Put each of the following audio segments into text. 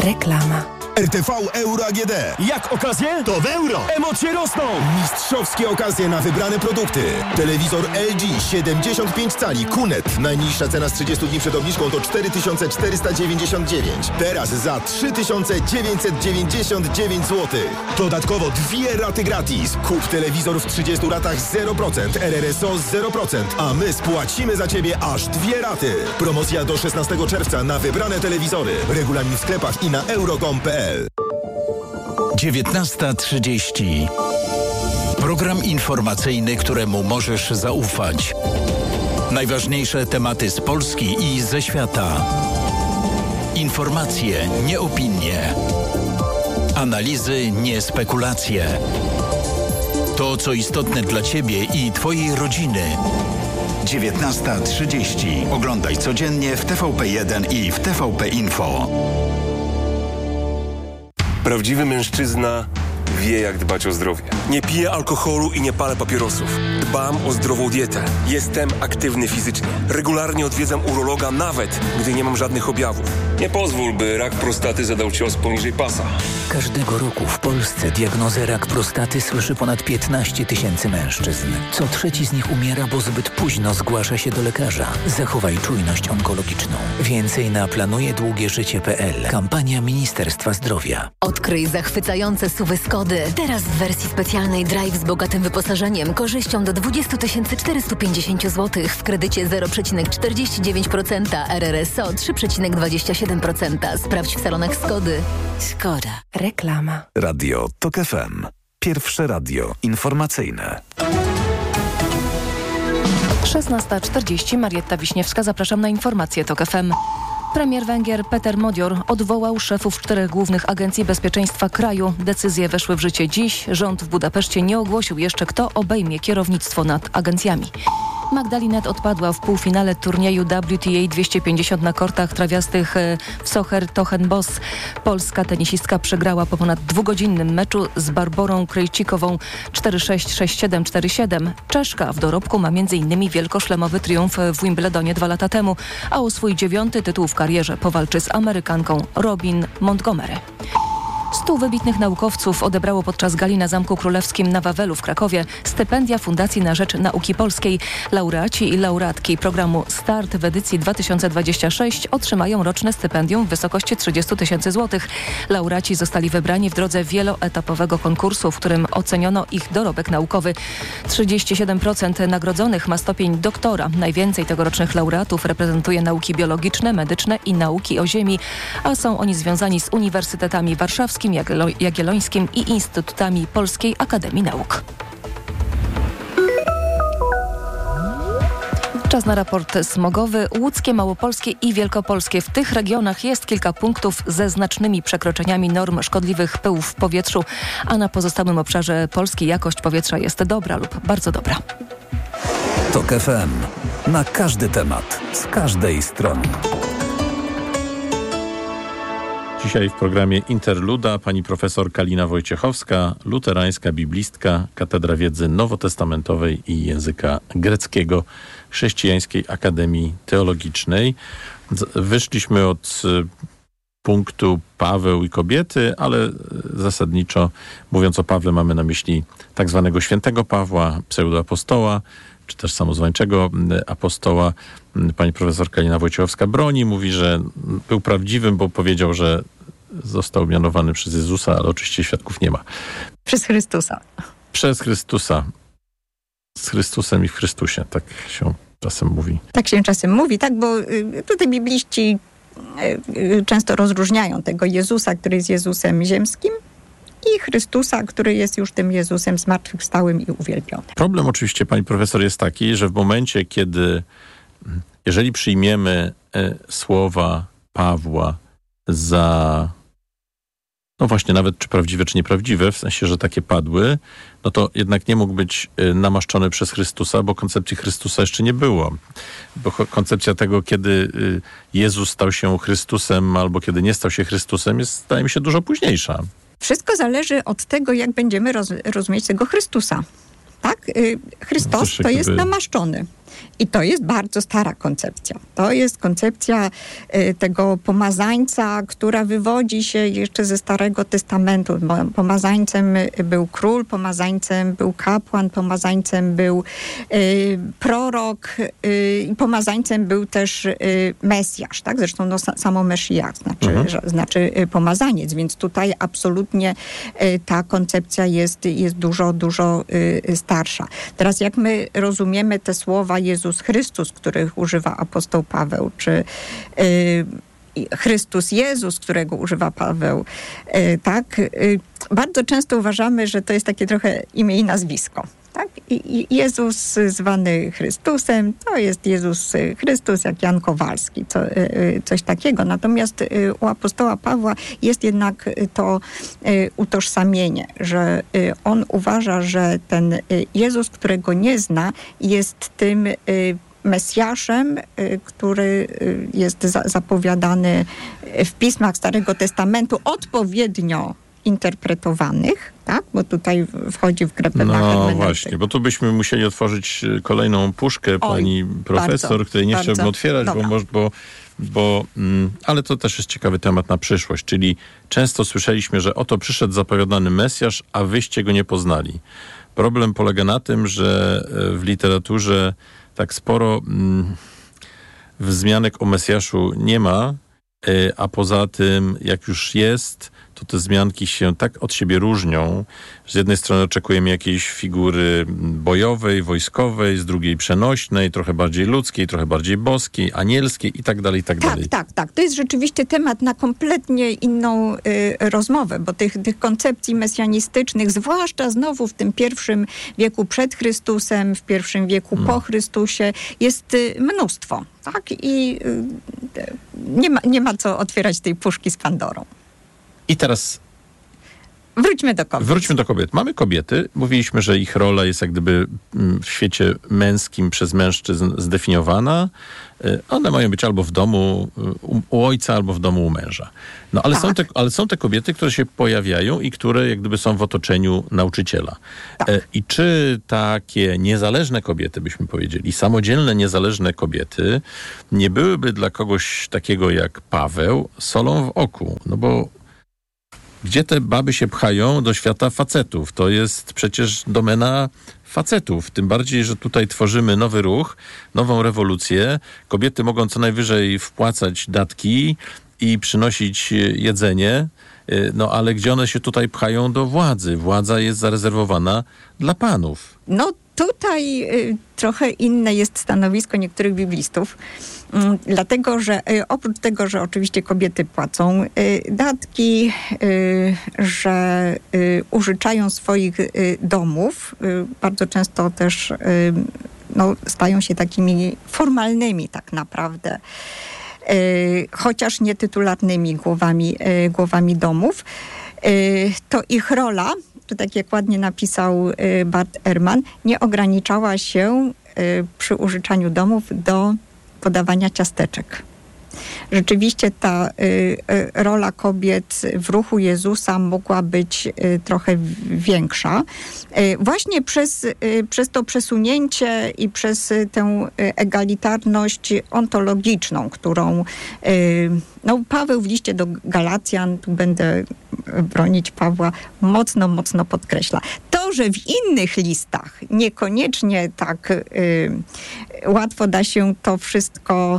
Reklama. RTV Euro AGD. Jak okazje? To w euro. Emocje rosną. Mistrzowskie okazje na wybrane produkty. Telewizor LG 75 cali QNET. Najniższa cena z 30 dni przed obniżką to 4499. Teraz za 3999 zł. Dodatkowo 2 raty gratis. Kup telewizor w 30 ratach 0%, RRSO 0%, a my spłacimy za Ciebie aż 2 raty. Promocja do 16 czerwca na wybrane telewizory. Regulamin w sklepach i na euro.com.pl. 19:30. Program informacyjny, któremu możesz zaufać. Najważniejsze tematy z Polski i ze świata. Informacje, nie opinie. Analizy, nie spekulacje. To, co istotne dla Ciebie i Twojej rodziny. 19:30. Oglądaj codziennie w TVP1 i w TVP Info. Prawdziwy mężczyzna wie, jak dbać o zdrowie. Nie piję alkoholu i nie palę papierosów. Dbam o zdrową dietę. Jestem aktywny fizycznie. Regularnie odwiedzam urologa, nawet gdy nie mam żadnych objawów. Nie pozwól, by rak prostaty zadał cios poniżej pasa. Każdego roku w Polsce diagnozę rak prostaty słyszy ponad 15 000 mężczyzn. Co trzeci z nich umiera, bo zbyt późno zgłasza się do lekarza. Zachowaj czujność onkologiczną. Więcej na planujedługieżycie.pl. Kampania Ministerstwa Zdrowia. Odkryj zachwycające SUV-y Skody. Teraz w wersji specjalnej Drive z bogatym wyposażeniem, korzyścią do 20 450 zł w kredycie 0,49%, RRSO 3,27%. Sprawdź w salonach Skody. Szkoda. Reklama. Radio TOK FM. Pierwsze radio informacyjne. 16:40. Marietta Wiśniewska. Zapraszam na informacje TOK FM. Premier Węgier Peter Modior odwołał szefów 4 głównych agencji bezpieczeństwa kraju. Decyzje weszły w życie dziś. Rząd w Budapeszcie nie ogłosił jeszcze, kto obejmie kierownictwo nad agencjami. Magdalinet odpadła w półfinale turnieju WTA 250 na kortach trawiastych w Socher-Tochenboss. Polska tenisistka przegrała po ponad 2-godzinnym meczu z Barborą Krejcikową 4-6, 6-7, 4-7. Czeszka w dorobku ma m.in. wielkoszlemowy triumf w Wimbledonie 2 lata temu, a o swój 9. tytuł w karierze powalczy z Amerykanką Robin Montgomery. 100 wybitnych naukowców odebrało podczas gali na Zamku Królewskim na Wawelu w Krakowie stypendia Fundacji na Rzecz Nauki Polskiej. Laureaci i laureatki programu START w edycji 2026 otrzymają roczne stypendium w wysokości 30 000 złotych. Laureaci zostali wybrani w drodze wieloetapowego konkursu, w którym oceniono ich dorobek naukowy. 37% nagrodzonych ma stopień doktora. Najwięcej tegorocznych laureatów reprezentuje nauki biologiczne, medyczne i nauki o ziemi, a są oni związani z uniwersytetami warszawskim, Jagiellońskim i instytutami Polskiej Akademii Nauk. Czas na raport smogowy. Łódzkie, Małopolskie i Wielkopolskie. W tych regionach jest kilka punktów ze znacznymi przekroczeniami norm szkodliwych pyłów w powietrzu, a na pozostałym obszarze Polski jakość powietrza jest dobra lub bardzo dobra. TOK FM. Na każdy temat, z każdej strony. Dzisiaj w programie Interluda pani profesor Kalina Wojciechowska, luterańska biblistka, Katedra Wiedzy Nowotestamentowej i Języka Greckiego Chrześcijańskiej Akademii Teologicznej. Wyszliśmy od punktu Paweł i kobiety, ale zasadniczo mówiąc o Pawle mamy na myśli tak zwanego świętego Pawła, pseudoapostoła, czy też samozwańczego apostoła. Pani profesor Kalina Wojciechowska broni, mówi, że był prawdziwym, bo powiedział, że został mianowany przez Jezusa, ale oczywiście świadków nie ma. Przez Chrystusa. Przez Chrystusa. Z Chrystusem i w Chrystusie, tak się czasem mówi. Tak się czasem mówi, tak, bo tutaj bibliści często rozróżniają tego Jezusa, który jest Jezusem ziemskim, i Chrystusa, który jest już tym Jezusem zmartwychwstałym i uwielbionym. Problem oczywiście, pani profesor, jest taki, że w momencie, jeżeli przyjmiemy słowa Pawła za, no właśnie, nawet czy prawdziwe, czy nieprawdziwe, w sensie, że takie padły, no to jednak nie mógł być namaszczony przez Chrystusa, bo koncepcji Chrystusa jeszcze nie było. Bo koncepcja tego, kiedy Jezus stał się Chrystusem, albo kiedy nie stał się Chrystusem, jest, zdaje mi się, dużo późniejsza. Wszystko zależy od tego, jak będziemy rozumieć tego Chrystusa. Tak? Chrystus to jest namaszczony. I to jest bardzo stara koncepcja. To jest koncepcja tego pomazańca, która wywodzi się jeszcze ze Starego Testamentu. Pomazańcem był król, pomazańcem był kapłan, pomazańcem był prorok i pomazańcem był też Mesjasz, tak? Zresztą samo Mesziach znaczy pomazaniec, więc tutaj absolutnie ta koncepcja jest dużo starsza. Teraz jak my rozumiemy te słowa Jezus Chrystus, których używa apostoł Paweł, czy Chrystus Jezus, którego używa Paweł, tak? Bardzo często uważamy, że to jest takie trochę imię i nazwisko. Tak? I Jezus zwany Chrystusem, to jest Jezus Chrystus jak Jan Kowalski, coś takiego. Natomiast u apostoła Pawła jest jednak to utożsamienie, że on uważa, że ten Jezus, którego nie zna, jest tym Mesjaszem, który jest zapowiadany w pismach Starego Testamentu, odpowiednio interpretowanych, tak? Bo tutaj wchodzi w grę pewna hermeneutyka. No właśnie, bo tu byśmy musieli otworzyć kolejną puszkę pani profesor, której nie chciałbym otwierać, ale to też jest ciekawy temat na przyszłość, czyli często słyszeliśmy, że oto przyszedł zapowiadany Mesjasz, a wyście go nie poznali. Problem polega na tym, że w literaturze tak sporo wzmianek o Mesjaszu nie ma, a poza tym, jak już jest, to te wzmianki się tak od siebie różnią, że z jednej strony oczekujemy jakiejś figury bojowej, wojskowej, z drugiej przenośnej, trochę bardziej ludzkiej, trochę bardziej boskiej, anielskiej i tak dalej, i tak dalej. Tak. To jest rzeczywiście temat na kompletnie inną rozmowę, bo tych koncepcji mesjanistycznych, zwłaszcza znowu w tym pierwszym wieku przed Chrystusem, w pierwszym wieku po Chrystusie, jest mnóstwo. Tak? I nie ma co otwierać tej puszki z Pandorą. I teraz wróćmy do kobiet. Mamy kobiety. Mówiliśmy, że ich rola jest jak gdyby w świecie męskim przez mężczyzn zdefiniowana. One mają być albo w domu u ojca, albo w domu u męża. No ale, ale są te kobiety, które się pojawiają i które jak gdyby są w otoczeniu nauczyciela. I czy takie niezależne kobiety, byśmy powiedzieli, samodzielne, niezależne kobiety nie byłyby dla kogoś takiego jak Paweł solą w oku? No bo gdzie te baby się pchają do świata facetów? To jest przecież domena facetów. Tym bardziej, że tutaj tworzymy nowy ruch, nową rewolucję. Kobiety mogą co najwyżej wpłacać datki i przynosić jedzenie, no ale gdzie one się tutaj pchają do władzy? Władza jest zarezerwowana dla panów. No tutaj trochę inne jest stanowisko niektórych biblistów. Dlatego, że oprócz tego, że oczywiście kobiety płacą datki, że użyczają swoich domów, bardzo często też stają się takimi formalnymi tak naprawdę, chociaż nietytularnymi głowami domów, to ich rola, to tak jak ładnie napisał Bart Ehrman, nie ograniczała się przy użyczaniu domów do podawania ciasteczek. Rzeczywiście ta rola kobiet w ruchu Jezusa mogła być trochę większa. Właśnie przez to przesunięcie i przez tę egalitarność ontologiczną, którą Paweł w liście do Galacjan, tu będę bronić Pawła, mocno podkreśla. To, że w innych listach niekoniecznie tak łatwo da się to wszystko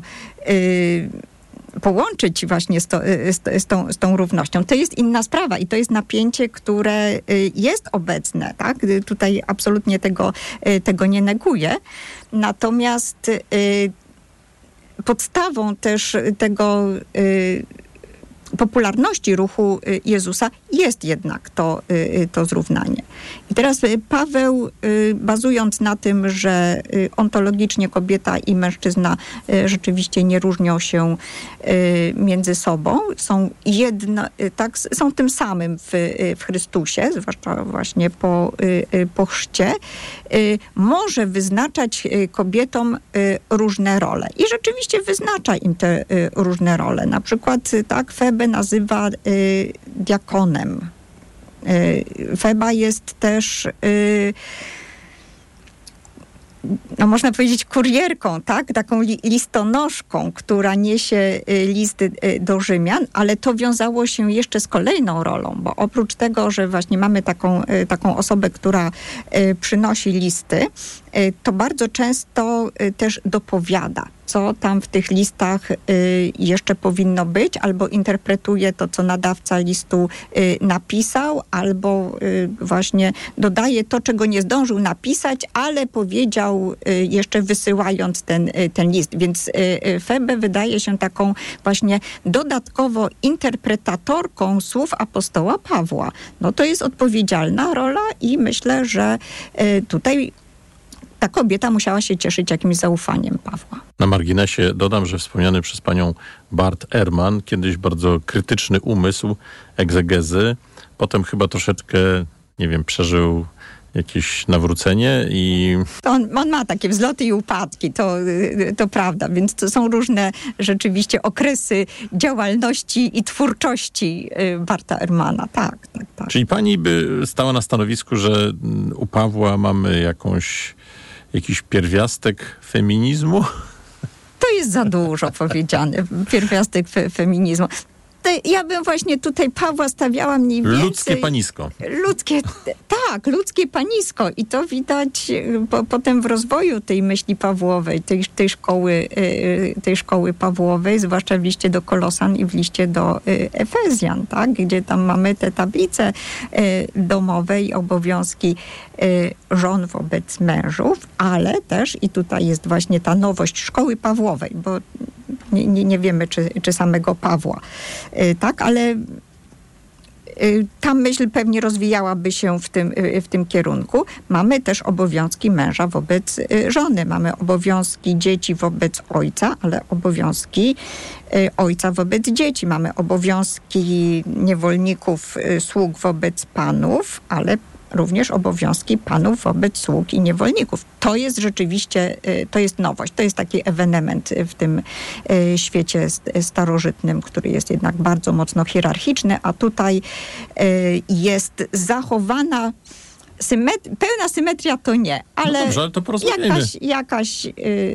połączyć właśnie z tą równością. To jest inna sprawa i to jest napięcie, które jest obecne, tak? Tutaj absolutnie tego nie neguję. Natomiast podstawą też tego popularności ruchu Jezusa jest jednak to zrównanie. I teraz Paweł, bazując na tym, że ontologicznie kobieta i mężczyzna rzeczywiście nie różnią się między sobą, są tym samym w Chrystusie, zwłaszcza właśnie po chrzcie, może wyznaczać kobietom różne role. I rzeczywiście wyznacza im te różne role. Na przykład tak Febę nazywa diakonem. Feba jest też no można powiedzieć kurierką, tak? Taką listonoszką, która niesie list do Rzymian, ale to wiązało się jeszcze z kolejną rolą, bo oprócz tego, że właśnie mamy taką osobę, która przynosi listy, to bardzo często też dopowiada, co tam w tych listach jeszcze powinno być, albo interpretuje to, co nadawca listu napisał, albo właśnie dodaje to, czego nie zdążył napisać, ale powiedział jeszcze wysyłając ten list. Więc Febe wydaje się taką właśnie dodatkowo interpretatorką słów apostoła Pawła. No to jest odpowiedzialna rola i myślę, że tutaj ta kobieta musiała się cieszyć jakimś zaufaniem Pawła. Na marginesie dodam, że wspomniany przez panią Bart Ehrman, kiedyś bardzo krytyczny umysł egzegezy, potem chyba troszeczkę, nie wiem, przeżył jakieś nawrócenie i... On ma takie wzloty i upadki, to prawda, więc to są różne rzeczywiście okresy działalności i twórczości Barta Ehrmana. Tak. Czyli pani by stała na stanowisku, że u Pawła mamy jakiś pierwiastek feminizmu? To jest za dużo powiedziane, pierwiastek feminizmu. Ja bym właśnie tutaj Pawła stawiała mniej więcej... Ludzkie panisko. Ludzkie panisko. I to widać potem w rozwoju tej myśli Pawłowej, tej szkoły Pawłowej, zwłaszcza w liście do Kolosan i w liście do Efezjan, tak? Gdzie tam mamy te tablice domowe i obowiązki żon wobec mężów, ale też, i tutaj jest właśnie ta nowość szkoły Pawłowej, bo nie wiemy, czy samego Pawła, tak, ale ta myśl pewnie rozwijałaby się w tym kierunku. Mamy też obowiązki męża wobec żony, mamy obowiązki dzieci wobec ojca, ale obowiązki ojca wobec dzieci. Mamy obowiązki niewolników, sług wobec panów, ale również obowiązki panów wobec sług i niewolników. To jest rzeczywiście, to jest nowość, to jest taki ewenement w tym świecie starożytnym, który jest jednak bardzo mocno hierarchiczny, a tutaj jest zachowana pełna symetria to nie, ale, no dobrze, ale to porozmawiajmy. jakaś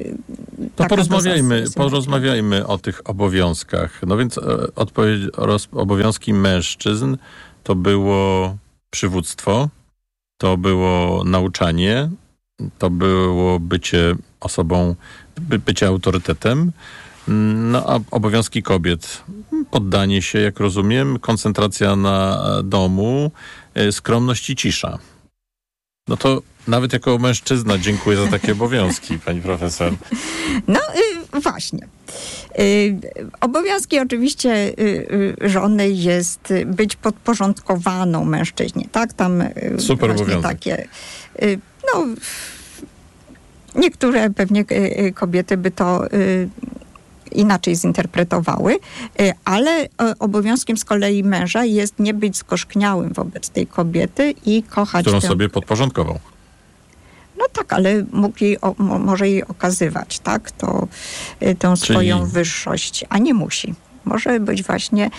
porozmawiajmy o tych obowiązkach. No więc obowiązki mężczyzn to było przywództwo, to było nauczanie, to było bycie osobą, bycie autorytetem, no a obowiązki kobiet, poddanie się, jak rozumiem, koncentracja na domu, skromność i cisza. No to nawet jako mężczyzna dziękuję za takie obowiązki, pani profesor. No właśnie. Obowiązki oczywiście żony jest być podporządkowaną mężczyźnie, tak? Tam super obowiązek. Takie, no, niektóre pewnie kobiety by to inaczej zinterpretowały, ale obowiązkiem z kolei męża jest nie być skoszkniałym wobec tej kobiety i kochać którą sobie podporządkował. No tak, ale może jej okazywać, tak? Tę swoją wyższość, a nie musi. Może być właśnie...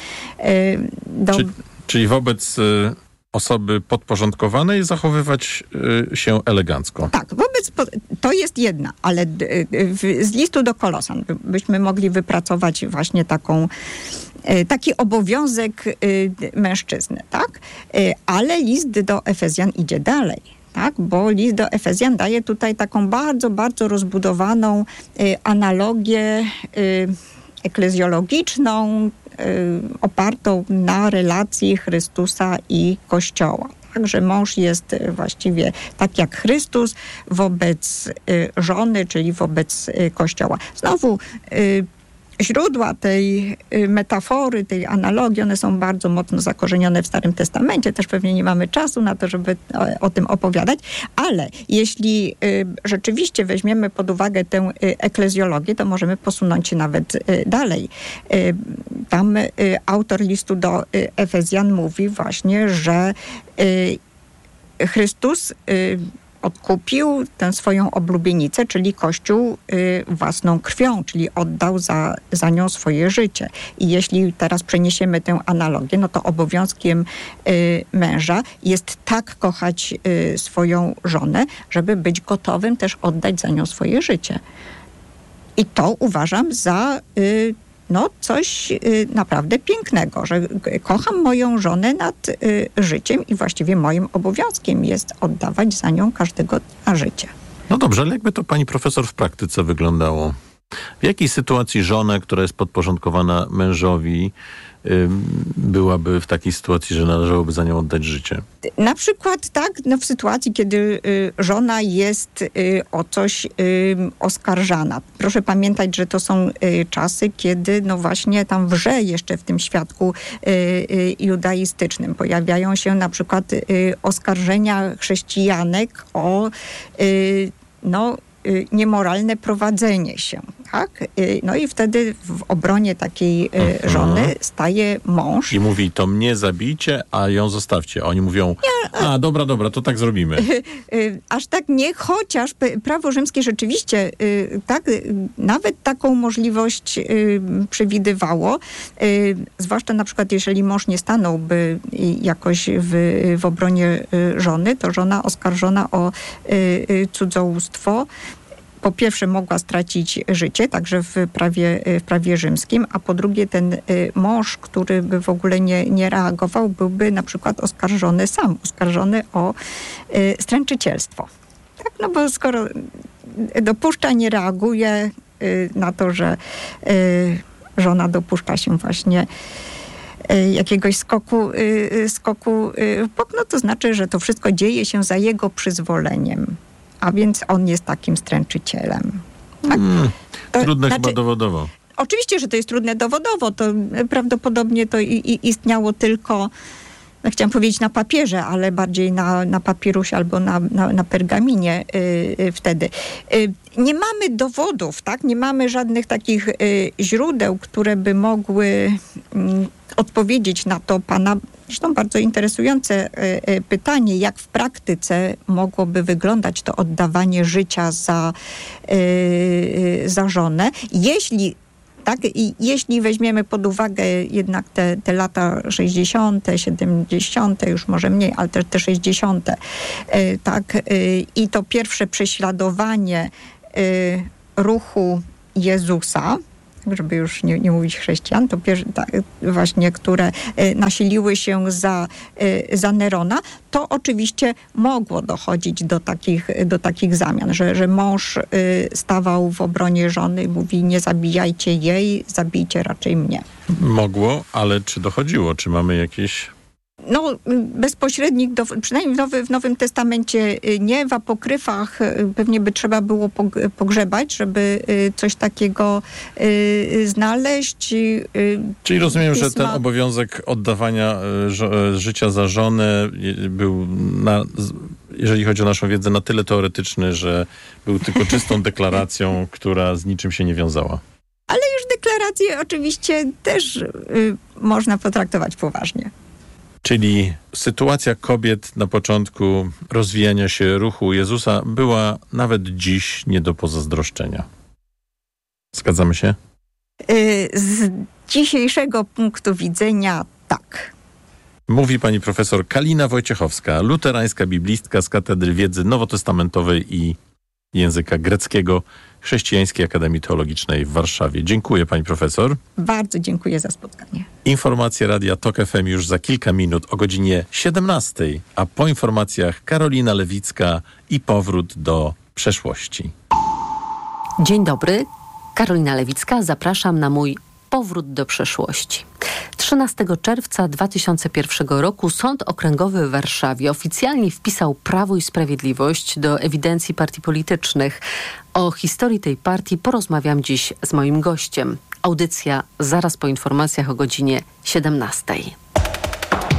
Czyli wobec osoby podporządkowanej zachowywać się elegancko. Tak, to jest jedna, ale z listu do Kolosan byśmy mogli wypracować właśnie taki obowiązek mężczyzny, tak? Ale list do Efezjan idzie dalej. Tak, bo list do Efezjan daje tutaj taką bardzo, bardzo rozbudowaną analogię eklezjologiczną, opartą na relacji Chrystusa i Kościoła. Także mąż jest właściwie tak jak Chrystus wobec żony, czyli wobec Kościoła. Znowu źródła tej metafory, tej analogii, one są bardzo mocno zakorzenione w Starym Testamencie. Też pewnie nie mamy czasu na to, żeby o tym opowiadać, ale jeśli rzeczywiście weźmiemy pod uwagę tę eklezjologię, to możemy posunąć się nawet dalej. Tam autor listu do Efezjan mówi właśnie, że Chrystus odkupił tę swoją oblubienicę, czyli Kościół, własną krwią, czyli oddał za nią swoje życie. I jeśli teraz przeniesiemy tę analogię, no to obowiązkiem męża jest tak kochać swoją żonę, żeby być gotowym też oddać za nią swoje życie. I to uważam za coś naprawdę pięknego, że kocham moją żonę nad życiem i właściwie moim obowiązkiem jest oddawać za nią każdego dnia życie. No dobrze, ale jakby to pani profesor w praktyce wyglądało? W jakiej sytuacji żona, która jest podporządkowana mężowi, byłaby w takiej sytuacji, że należałoby za nią oddać życie? Na przykład w sytuacji, kiedy żona jest o coś oskarżana. Proszę pamiętać, że to są czasy, kiedy właśnie tam wrze jeszcze w tym świadku judaistycznym. Pojawiają się na przykład oskarżenia chrześcijanek o niemoralne prowadzenie się. Tak? No i wtedy w obronie takiej żony staje mąż. I mówi, to mnie zabijcie, a ją zostawcie. A oni mówią, dobra, to tak zrobimy. Aż tak nie, chociaż prawo rzymskie rzeczywiście nawet taką możliwość przewidywało. Zwłaszcza na przykład, jeżeli mąż nie stanąłby jakoś w obronie żony, to żona oskarżona o cudzołóstwo po pierwsze mogła stracić życie, także w prawie rzymskim, a po drugie ten mąż, który by w ogóle nie reagował, byłby na przykład oskarżony o stręczycielstwo. Tak? No bo skoro dopuszcza, nie reaguje na to, że żona dopuszcza się właśnie jakiegoś skoku w bok, no to znaczy, że to wszystko dzieje się za jego przyzwoleniem. A więc on jest takim stręczycielem. Tak? Trudne chyba dowodowo. Oczywiście, że to jest trudne dowodowo. To prawdopodobnie to istniało tylko, chciałam powiedzieć na papierze, ale bardziej na papirusie albo na pergaminie wtedy. Nie mamy dowodów, tak? Nie mamy żadnych takich źródeł, które by mogły odpowiedzieć na to pana, zresztą bardzo interesujące pytanie, jak w praktyce mogłoby wyglądać to oddawanie życia za żonę. Jeśli weźmiemy pod uwagę jednak te lata 60., 70., już może mniej, ale też te 60., i to pierwsze prześladowanie ruchu Jezusa, żeby już nie mówić chrześcijan, to właśnie, które nasiliły się za Nerona, to oczywiście mogło dochodzić do takich zamian, że mąż stawał w obronie żony i mówi, nie zabijajcie jej, zabijcie raczej mnie. Mogło, ale czy dochodziło? Czy mamy jakieś... Bezpośrednich, przynajmniej w Nowym Testamencie nie, w apokryfach pewnie by trzeba było pogrzebać, żeby coś takiego znaleźć. Czyli rozumiem, że ten obowiązek oddawania życia za żonę był, jeżeli chodzi o naszą wiedzę, na tyle teoretyczny, że był tylko czystą deklaracją, która z niczym się nie wiązała. Ale już deklarację oczywiście też można potraktować poważnie. Czyli sytuacja kobiet na początku rozwijania się ruchu Jezusa była nawet dziś nie do pozazdroszczenia. Zgadzamy się? Z dzisiejszego punktu widzenia tak. Mówi pani profesor Kalina Wojciechowska, luterańska biblistka z Katedry Wiedzy Nowotestamentowej i Języka Greckiego Chrześcijańskiej Akademii Teologicznej w Warszawie. Dziękuję pani profesor. Bardzo dziękuję za spotkanie. Informacje Radia TOK FM już za kilka minut o godzinie 17, a po informacjach Karolina Lewicka i powrót do przeszłości. Dzień dobry, Karolina Lewicka. Zapraszam na mój powrót do przeszłości. 13 czerwca 2001 roku Sąd Okręgowy w Warszawie oficjalnie wpisał Prawo i Sprawiedliwość do ewidencji partii politycznych. O historii tej partii porozmawiam dziś z moim gościem. Audycja zaraz po informacjach o godzinie 17.